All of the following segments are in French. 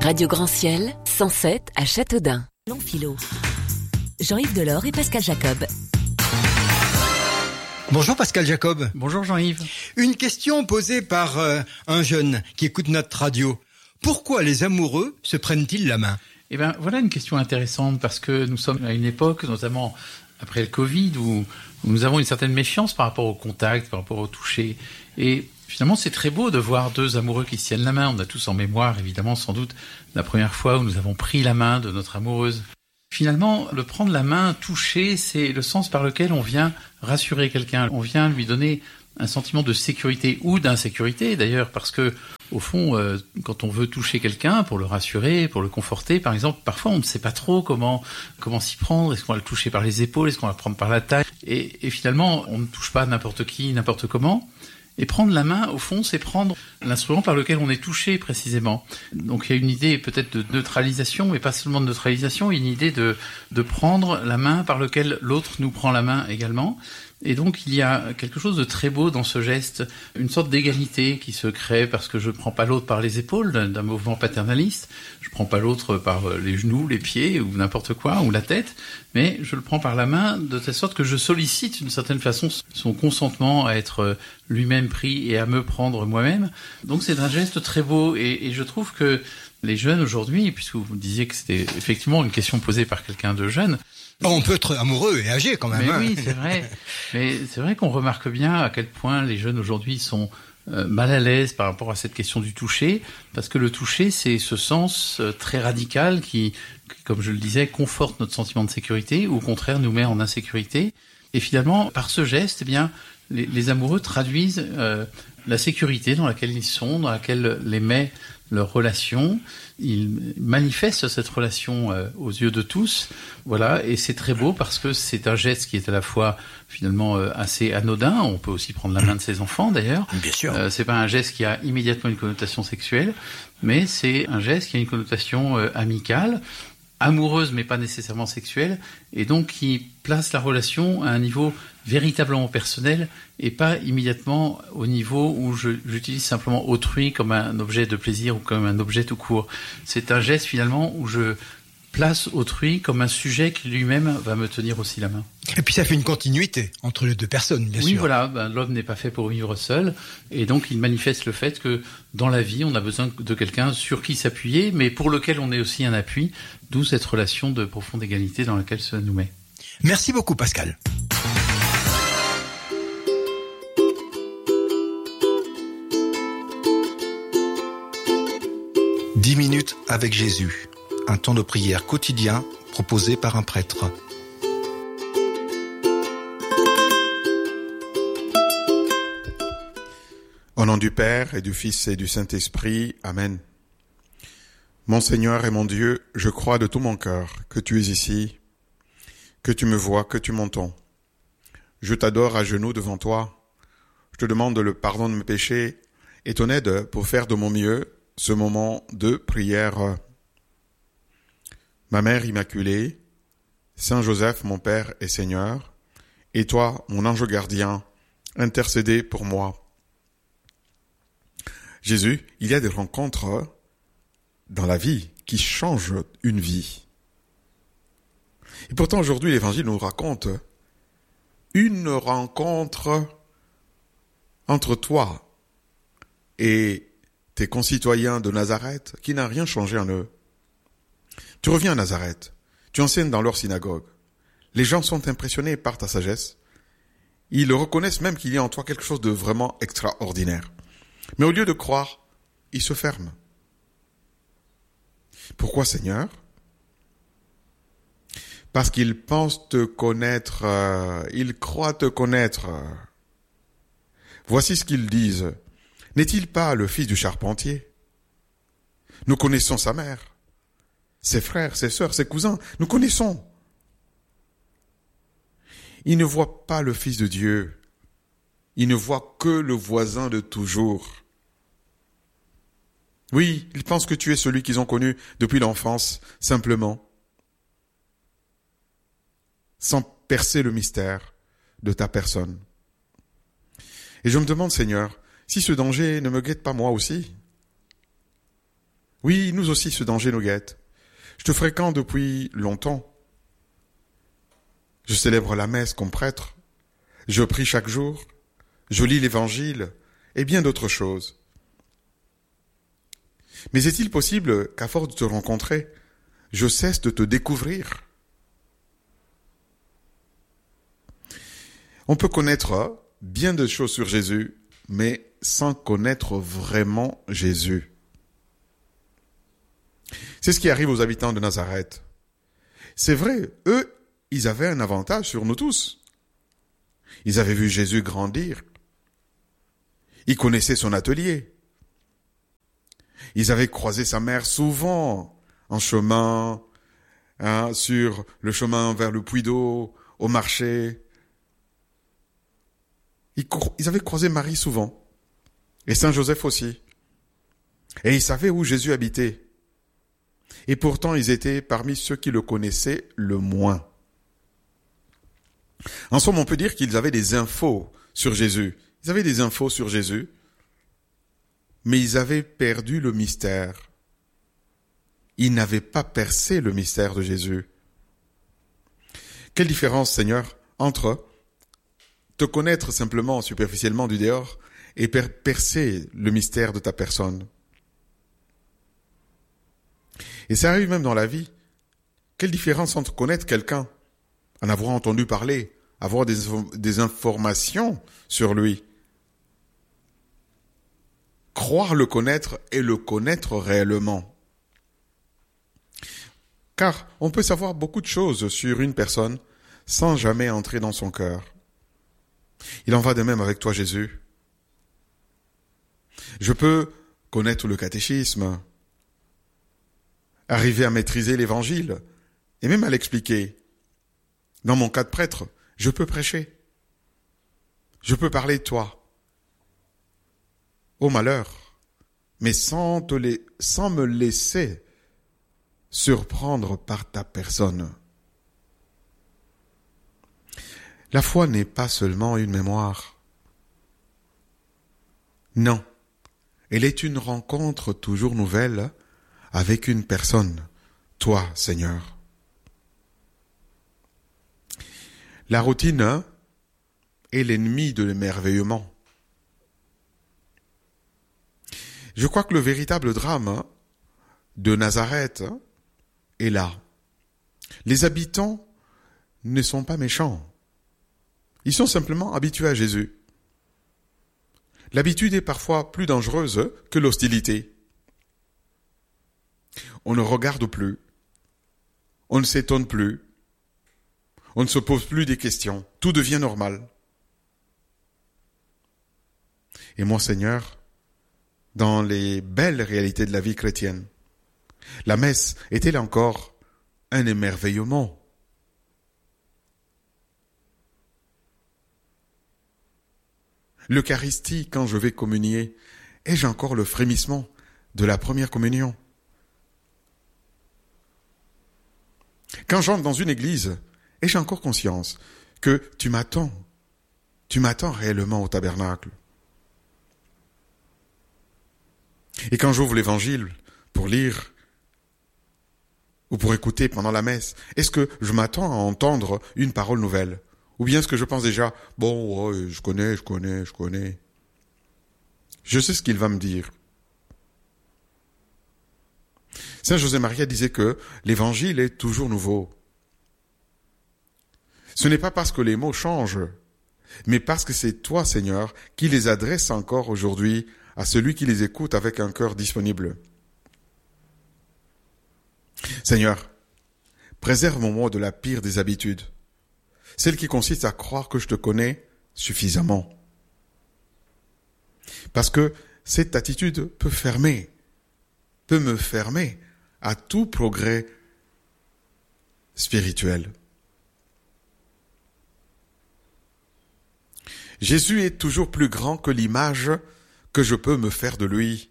Radio Grand Ciel, 107 à Châteaudun. Long philo. Jean-Yves Delors et Pascal Jacob. Bonjour Pascal Jacob. Bonjour Jean-Yves. Une question posée par un jeune qui écoute notre radio. Pourquoi les amoureux se prennent-ils la main ? Eh bien, voilà une question intéressante parce que nous sommes à une époque, notamment après le Covid, où nous avons une certaine méfiance par rapport au contact, par rapport au toucher. Et finalement, c'est très beau de voir deux amoureux qui se tiennent la main. On a tous en mémoire, évidemment, sans doute, la première fois où nous avons pris la main de notre amoureuse. Finalement, le prendre la main, toucher, c'est le sens par lequel on vient rassurer quelqu'un. On vient lui donner un sentiment de sécurité ou d'insécurité, d'ailleurs, parce que, au fond, quand on veut toucher quelqu'un pour le rassurer, pour le conforter, par exemple, parfois on ne sait pas trop comment s'y prendre. Est-ce qu'on va le toucher par les épaules? Est-ce qu'on va le prendre par la taille? Et finalement, on ne touche pas n'importe qui, n'importe comment. Et prendre la main, au fond, c'est prendre l'instrument par lequel on est touché précisément. Donc il y a une idée peut-être de neutralisation, mais pas seulement de neutralisation, il y a une idée de prendre la main par lequel l'autre nous prend la main également. Et donc il y a quelque chose de très beau dans ce geste, une sorte d'égalité qui se crée parce que je ne prends pas l'autre par les épaules d'un mouvement paternaliste, je ne prends pas l'autre par les genoux, les pieds ou n'importe quoi, ou la tête, mais je le prends par la main de telle sorte que je sollicite d'une certaine façon son consentement à être lui-même pris et à me prendre moi-même. Donc c'est un geste très beau et je trouve que les jeunes aujourd'hui, puisque vous disiez que c'était effectivement une question posée par quelqu'un de jeune. On peut être amoureux et âgé quand même. Mais oui, c'est vrai. Mais c'est vrai qu'on remarque bien à quel point les jeunes aujourd'hui sont mal à l'aise par rapport à cette question du toucher, parce que le toucher, c'est ce sens très radical qui, comme je le disais, conforte notre sentiment de sécurité ou au contraire nous met en insécurité. Et finalement, par ce geste, eh bien, les amoureux traduisent la sécurité dans laquelle ils sont, dans laquelle les met leur relation. Ils manifestent cette relation aux yeux de tous. Voilà, et c'est très beau parce que c'est un geste qui est à la fois finalement assez anodin. On peut aussi prendre la main de ses enfants d'ailleurs. Bien sûr. C'est pas un geste qui a immédiatement une connotation sexuelle, mais c'est un geste qui a une connotation amicale, amoureuse mais pas nécessairement sexuelle, et donc qui place la relation à un niveau véritablement personnel et pas immédiatement au niveau où j'utilise simplement autrui comme un objet de plaisir ou comme un objet tout court. C'est un geste finalement où je place autrui comme un sujet qui lui-même va me tenir aussi la main. Et puis ça fait une continuité entre les deux personnes, bien sûr. Oui, voilà, l'homme n'est pas fait pour vivre seul, et donc il manifeste le fait que dans la vie, on a besoin de quelqu'un sur qui s'appuyer, mais pour lequel on est aussi un appui, d'où cette relation de profonde égalité dans laquelle cela nous met. Merci beaucoup Pascal. « 10 minutes avec Jésus », un temps de prière quotidien proposé par un prêtre. Au nom du Père et du Fils et du Saint-Esprit, Amen. Mon Seigneur et mon Dieu, je crois de tout mon cœur que tu es ici, que tu me vois, que tu m'entends. Je t'adore à genoux devant toi. Je te demande le pardon de mes péchés et ton aide pour faire de mon mieux ce moment de prière. Ma Mère Immaculée, Saint Joseph, mon Père et Seigneur, et toi, mon ange gardien, intercédez pour moi. Jésus, il y a des rencontres dans la vie qui changent une vie. Et pourtant, aujourd'hui, l'Évangile nous raconte une rencontre entre toi et tes concitoyens de Nazareth qui n'a rien changé en eux. Tu reviens à Nazareth, tu enseignes dans leur synagogue. Les gens sont impressionnés par ta sagesse. Ils reconnaissent même qu'il y a en toi quelque chose de vraiment extraordinaire. Mais au lieu de croire, ils se ferment. Pourquoi, Seigneur ? Parce qu'ils pensent te connaître, ils croient te connaître. Voici ce qu'ils disent. N'est-il pas le fils du charpentier ? Nous connaissons sa mère, ses frères, ses sœurs, ses cousins, nous connaissons. Ils ne voient pas le Fils de Dieu. Ils ne voient que le voisin de toujours. Oui, ils pensent que tu es celui qu'ils ont connu depuis l'enfance, simplement, sans percer le mystère de ta personne. Et je me demande, Seigneur, si ce danger ne me guette pas moi aussi. Oui, nous aussi, ce danger nous guette. Je te fréquente depuis longtemps. Je célèbre la messe comme prêtre. Je prie chaque jour. Je lis l'évangile et bien d'autres choses. Mais est-il possible qu'à force de te rencontrer, je cesse de te découvrir? On peut connaître bien de choses sur Jésus, mais sans connaître vraiment Jésus. C'est ce qui arrive aux habitants de Nazareth. C'est vrai, eux, ils avaient un avantage sur nous tous. Ils avaient vu Jésus grandir. Ils connaissaient son atelier. Ils avaient croisé sa mère souvent en chemin, sur le chemin vers le puits d'eau, au marché. Ils avaient croisé Marie souvent, et Saint Joseph aussi. Et ils savaient où Jésus habitait. Et pourtant, ils étaient parmi ceux qui le connaissaient le moins. En somme, on peut dire qu'ils avaient des infos sur Jésus. Ils avaient des infos sur Jésus, mais ils avaient perdu le mystère. Ils n'avaient pas percé le mystère de Jésus. Quelle différence, Seigneur, entre te connaître simplement, superficiellement du dehors, et percer le mystère de ta personne. Et ça arrive même dans la vie. Quelle différence entre connaître quelqu'un, en avoir entendu parler, avoir des informations sur lui, croire le connaître et le connaître réellement. Car on peut savoir beaucoup de choses sur une personne sans jamais entrer dans son cœur. Il en va de même avec toi, Jésus. Je peux connaître le catéchisme, arriver à maîtriser l'évangile et même à l'expliquer. Dans mon cas de prêtre, je peux prêcher. Je peux parler de toi. Au malheur, mais sans me laisser surprendre par ta personne. La foi n'est pas seulement une mémoire. Non, elle est une rencontre toujours nouvelle avec une personne, toi, Seigneur. La routine est l'ennemi de l'émerveillement. Je crois que le véritable drame de Nazareth est là. Les habitants ne sont pas méchants. Ils sont simplement habitués à Jésus. L'habitude est parfois plus dangereuse que l'hostilité. On ne regarde plus. On ne s'étonne plus. On ne se pose plus des questions. Tout devient normal. Et moi, Seigneur, dans les belles réalités de la vie chrétienne, la messe est-elle encore un émerveillement? L'Eucharistie, quand je vais communier, ai-je encore le frémissement de la première communion? Quand j'entre dans une église, ai-je encore conscience que tu m'attends réellement au tabernacle? Et quand j'ouvre l'évangile pour lire ou pour écouter pendant la messe, est-ce que je m'attends à entendre une parole nouvelle? Ou bien est-ce que je pense déjà, bon, ouais, je connais. Je sais ce qu'il va me dire. Saint José Maria disait que l'évangile est toujours nouveau. Ce n'est pas parce que les mots changent, mais parce que c'est toi, Seigneur, qui les adresse encore aujourd'hui à celui qui les écoute avec un cœur disponible. Seigneur, préserve-moi de la pire des habitudes, celle qui consiste à croire que je te connais suffisamment. Parce que cette attitude peut me fermer à tout progrès spirituel. Jésus est toujours plus grand que l'image que je peux me faire de lui.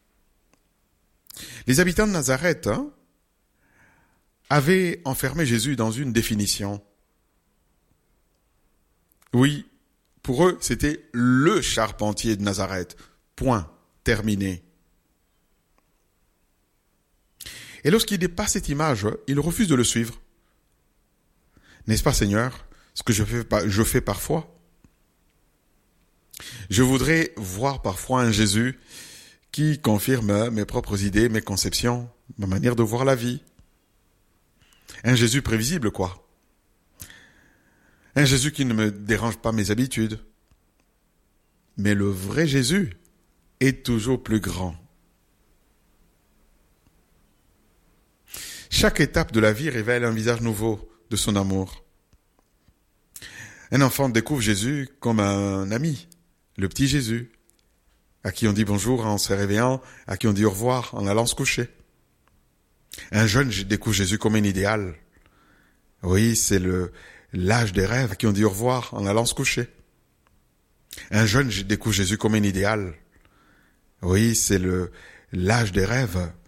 Les habitants de Nazareth avaient enfermé Jésus dans une définition. Oui, pour eux, c'était le charpentier de Nazareth. Point. Terminé. Et lorsqu'il dépasse cette image, il refuse de le suivre. N'est-ce pas, Seigneur, ce que je fais parfois? Je voudrais voir parfois un Jésus qui confirme mes propres idées, mes conceptions, ma manière de voir la vie. Un Jésus prévisible, quoi. Un Jésus qui ne me dérange pas mes habitudes. Mais le vrai Jésus est toujours plus grand. Chaque étape de la vie révèle un visage nouveau de son amour. Un enfant découvre Jésus comme un ami, le petit Jésus, à qui on dit bonjour en se réveillant, à qui on dit au revoir en allant se coucher. Un jeune découvre Jésus comme un idéal. Oui, c'est l'âge des rêves, à qui on dit au revoir en allant se coucher. Un jeune découvre Jésus comme un idéal. Oui, c'est l'âge des rêves,